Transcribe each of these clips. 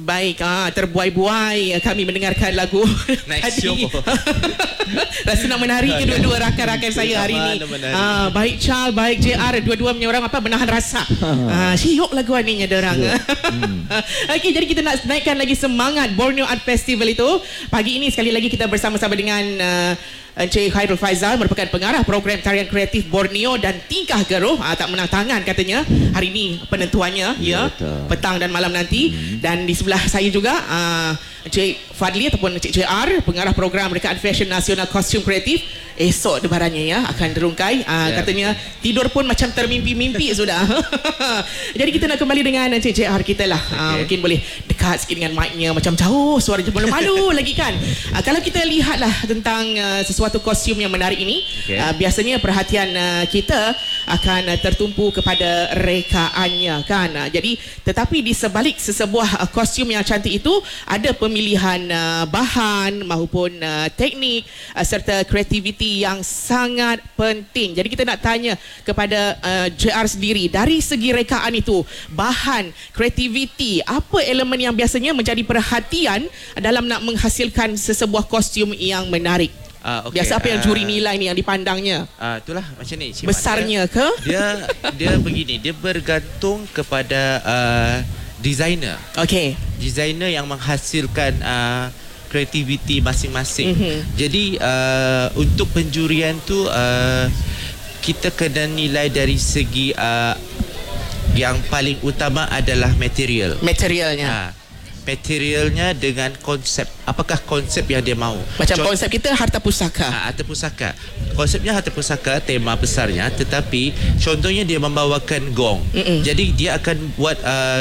Baik, terbuai-buai kami mendengarkan lagu tadi. Rasa nak menari kedua-dua rakan-rakan saya hari ini. Baik Charles, baik JR, dua-duanya orang menahan rasa. Siok lagu aninya derang. Okey, jadi kita nak naikkan lagi semangat Borneo Art Festival itu. Pagi ini sekali lagi kita bersama-sama dengan Encik Khairul Faizal, merupakan pengarah program tarian kreatif Borneo dan tingkah geruh, tak menang tangan katanya hari ini penentuannya, ya, petang dan malam nanti. Dan di sebelah saya juga Encik Fadli ataupun Encik JR, pengarah program Rekaan Fashion Nasional Kostum Kreatif. Esok debarannya ya akan derungkai, katanya tidur pun macam termimpi-mimpi sudah. Jadi kita nak kembali dengan Encik JR kita lah. Mungkin boleh dekat sikit dengan mic-nya, macam jauh suara je, malu lagi kan. Kalau kita lihatlah tentang sesuatu kostum yang menarik ini, biasanya perhatian kita akan tertumpu kepada rekaannya kan. Jadi tetapi di sebalik sesebuah kostum yang cantik itu ada pemilihan bahan maupun teknik serta kreativiti yang sangat penting. Jadi kita nak tanya kepada JR sendiri, dari segi rekaan itu, bahan, kreativiti, apa elemen yang biasanya menjadi perhatian dalam nak menghasilkan sesebuah kostum yang menarik? Biasa apa yang juri nilai ni yang dipandangnya? Itulah macam ni, besarnya ke? Dia begini, dia bergantung kepada designer. Okey. Designer yang menghasilkan kreativiti masing-masing. Jadi untuk penjurian tu kita kena nilai dari segi yang paling utama adalah materialnya. Materialnya dengan konsep. Apakah konsep yang dia mahu? Macam konsep kita harta pusaka. Harta pusaka. Konsepnya harta pusaka, tema besarnya, tetapi contohnya dia membawakan gong. Jadi dia akan buat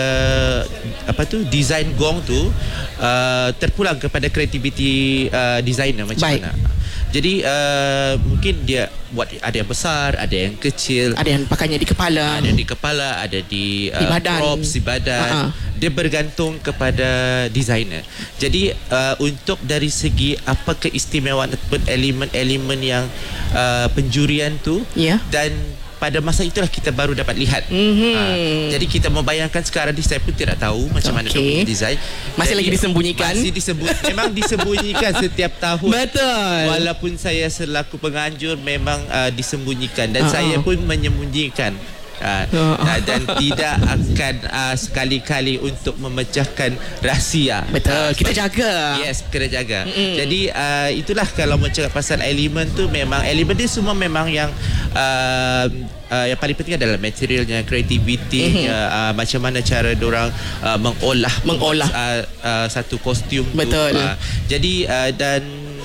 design gong tu terpulang kepada kreativiti designer macam mana. Jadi mungkin dia buat, ada yang besar, ada yang kecil, ada yang pakainya di kepala, ada di badan, props di badan. Dia bergantung kepada designer. Jadi untuk dari segi apa keistimewaan ataupun elemen-elemen yang penjurian tu, dan pada masa itulah kita baru dapat lihat. Jadi kita membayangkan sekarang ni, saya pun tidak tahu macam mana dia design. Masih lagi disembunyikan. Memang disembunyikan setiap tahun. Betul. Walaupun saya selaku penganjur memang disembunyikan, dan saya pun menyembunyikan. Dan tidak akan sekali-kali untuk memecahkan rahsia. Betul, kita jaga. Yes, kena jaga. Jadi itulah kalau mencakap pasal elemen tu, memang elemen dia semua memang yang paling penting adalah materialnya, kreativiti, macam mana cara diorang mengolah satu kostum. Betul. Jadi dan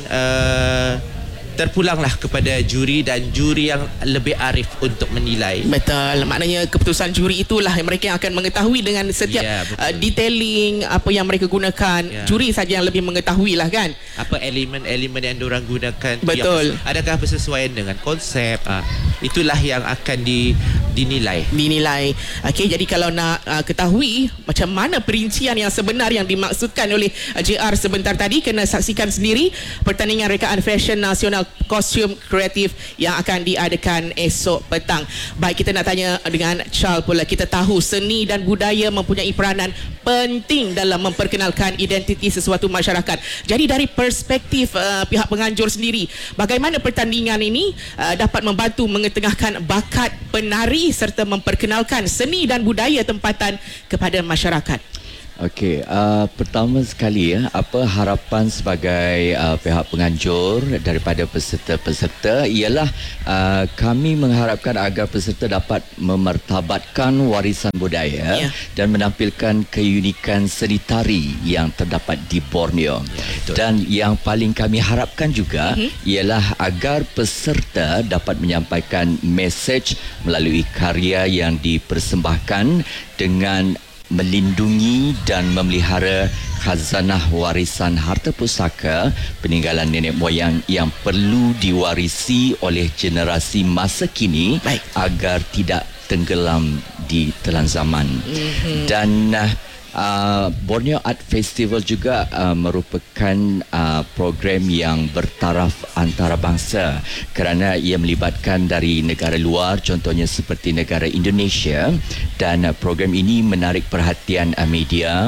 terpulanglah kepada juri, dan juri yang lebih arif untuk menilai. Betul. Maknanya keputusan juri itulah yang mereka akan mengetahui dengan setiap detailing apa yang mereka gunakan. Juri saja yang lebih mengetahui lah kan. Apa elemen-elemen yang diorang gunakan. Betul. Adakah bersesuaian dengan konsep. Itulah yang akan dinilai. Okey, jadi kalau nak ketahui macam mana perincian yang sebenar yang dimaksudkan oleh JR sebentar tadi, kena saksikan sendiri pertandingan Rekaan Fashion Nasional Kostum Kreatif yang akan diadakan esok petang. Baik, kita nak tanya dengan Charles pula. Kita tahu seni dan budaya mempunyai peranan penting dalam memperkenalkan identiti sesuatu masyarakat. Jadi dari perspektif pihak penganjur sendiri, bagaimana pertandingan ini dapat membantu mengetengahkan bakat penari serta memperkenalkan seni dan budaya tempatan kepada masyarakat? Okey, pertama sekali apa harapan sebagai pihak penganjur daripada peserta-peserta ialah kami mengharapkan agar peserta dapat memartabatkan warisan budaya dan menampilkan keunikan seni tari yang terdapat di Borneo. Dan yang paling kami harapkan juga ialah agar peserta dapat menyampaikan mesej melalui karya yang dipersembahkan dengan melindungi dan memelihara khazanah warisan harta pusaka peninggalan nenek moyang yang perlu diwarisi oleh generasi masa kini agar tidak tenggelam di telan zaman. Dan Borneo Art Festival juga merupakan program yang bertaraf antarabangsa kerana ia melibatkan dari negara luar, contohnya seperti negara Indonesia, dan program ini menarik perhatian media,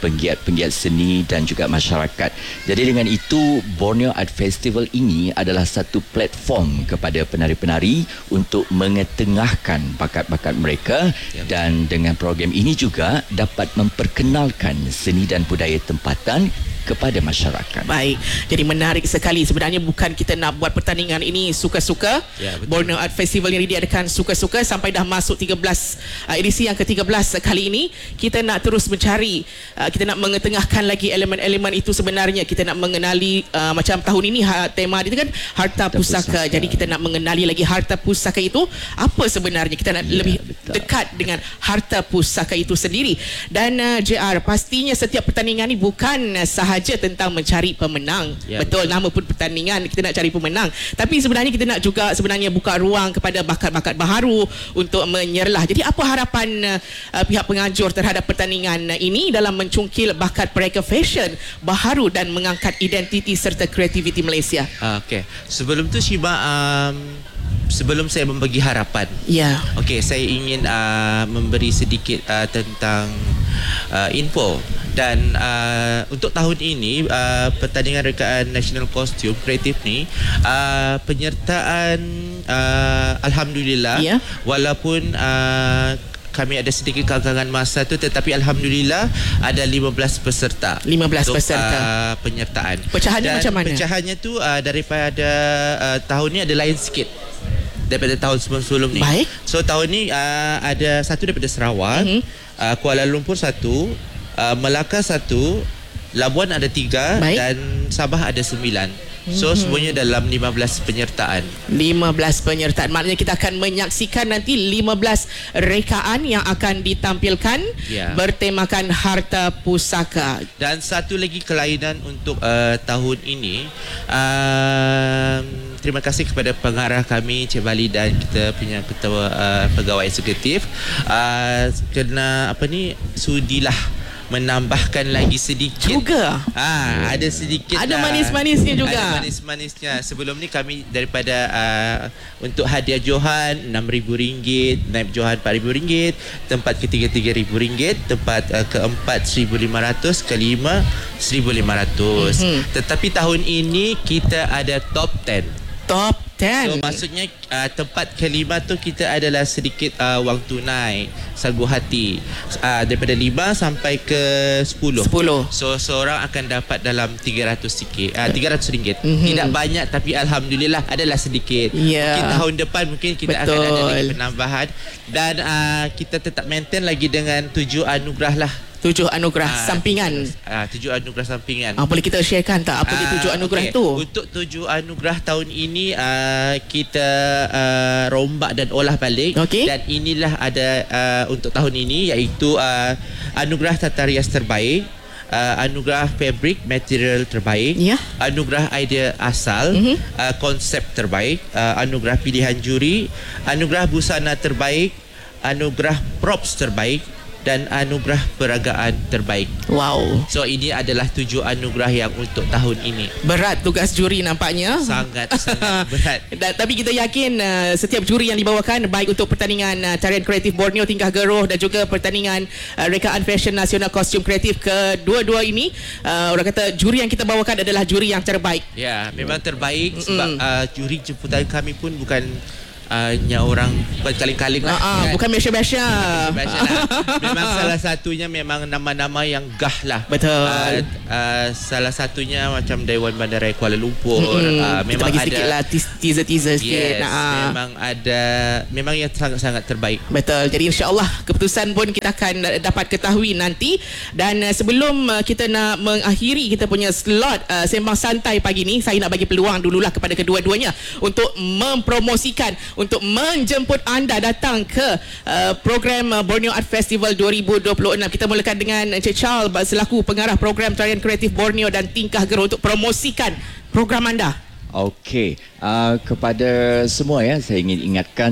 penggiat-penggiat seni dan juga masyarakat. Jadi dengan itu, Borneo Art Festival ini adalah satu platform kepada penari-penari untuk mengetengahkan bakat-bakat mereka, dan dengan program ini juga dapat memperkenalkan seni dan budaya tempatan kepada masyarakat. Baik, jadi menarik sekali. Sebenarnya bukan kita nak buat pertandingan ini suka-suka. Borneo Art Festival yang diadakan suka-suka sampai dah masuk 13 edisi yang ke-13 kali ini. Kita nak terus mencari, kita nak mengetengahkan lagi elemen-elemen itu. Sebenarnya kita nak mengenali, macam tahun ini tema dia kan harta pusaka. Jadi kita nak mengenali lagi harta pusaka itu apa sebenarnya. Kita nak lebih dekat dengan harta pusaka itu sendiri. Dan JR, pastinya setiap pertandingan ini bukan sahaja tentang mencari pemenang. Betul, nama pun pertandingan, kita nak cari pemenang. Tapi sebenarnya kita nak juga sebenarnya buka ruang kepada bakat-bakat baharu untuk menyerlah. Jadi apa harapan pihak penganjur terhadap pertandingan ini dalam mencungkil bakat pereka fashion baharu dan mengangkat identiti serta kreativiti Malaysia? Okey, sebelum tu Shiba, sebelum saya membagi harapan, okey, saya ingin memberi sedikit tentang info. Dan untuk tahun ini, pertandingan rekaan National Costume Kreatif ni, penyertaan alhamdulillah, walaupun kami ada sedikit kekangan masa tu, tetapi alhamdulillah ada 15 peserta. 15 untuk, peserta penyertaan. Pecahannya dan macam mana? Pecahannya tu daripada tahun ni ada lain sikit daripada tahun sebelum ni. Baik. So tahun ni ada satu daripada Sarawak, Kuala Lumpur satu, Melaka satu, Labuan ada 3, dan Sabah ada 9. So semuanya dalam 15 penyertaan. 15 penyertaan. Maknanya kita akan menyaksikan nanti 15 rekaan yang akan ditampilkan, bertemakan harta pusaka. Dan satu lagi kelainan untuk tahun ini, terima kasih kepada pengarah kami Cik Bali dan kita punya ketua pegawai eksekutif, kena sudilah menambahkan lagi sedikit juga. Ada sedikit, ada manis-manisnya juga. Ada manis-manisnya. Sebelum ni kami daripada untuk hadiah Johan RM6,000, naib Johan RM4,000, tempat ketiga RM3,000, tempat keempat RM1,500, kelima RM1,500. Tetapi tahun ini kita ada top 10. Top 10. So maksudnya tempat kelima tu kita adalah sedikit wang tunai, sagu hati, daripada 5 sampai ke 10. So seorang akan dapat dalam 300 sikit, RM300. Tidak banyak tapi alhamdulillah adalah sedikit. Mungkin tahun depan mungkin kita akan ada lagi penambahan. Dan kita tetap maintain lagi dengan 7 anugerah lah. 7 anugerah sampingan. 7 anugerah sampingan. Boleh kita sharekan tak apa dia 7 anugerah tu? Untuk 7 anugerah tahun ini kita rombak dan olah balik. Dan inilah ada untuk tahun ini, iaitu anugerah tata rias terbaik, anugerah fabric material terbaik, anugerah idea asal, konsep terbaik, anugerah pilihan juri, anugerah busana terbaik, anugerah props terbaik, dan anugerah peragaan terbaik. Wow. So ini adalah 7 anugerah yang untuk tahun ini. Berat tugas juri nampaknya. Sangat berat. Tapi kita yakin setiap juri yang dibawakan, baik untuk pertandingan tarian kreatif Borneo Tingkah Geruh dan juga pertandingan rekaan fashion nasional kostum kreatif kedua-dua ini, orang kata juri yang kita bawakan adalah juri yang terbaik. Ya, memang terbaik sebab juri jemputan kami pun bukan orang kaling-kaling lah, kan? Bukan biasa-biasa lah. Memang salah satunya memang nama-nama yang gah lah. Betul. Salah satunya macam Dewan Bandaraya Kuala Lumpur. Memang kita bagi ada sedikit lah teaser sikit. Memang ada, memang yang sangat-sangat terbaik. Betul. Jadi insya-Allah keputusan pun kita akan dapat ketahui nanti. Dan sebelum kita nak mengakhiri kita punya slot sembang santai pagi ni, saya nak bagi peluang dululah kepada kedua-duanya untuk mempromosikan, untuk menjemput anda datang ke program Borneo Art Festival 2026. Kita mulakan dengan Encik Charles selaku pengarah program tarian kreatif Borneo dan Tingkah Geruh untuk promosikan program anda. Okey, kepada semua saya ingin ingatkan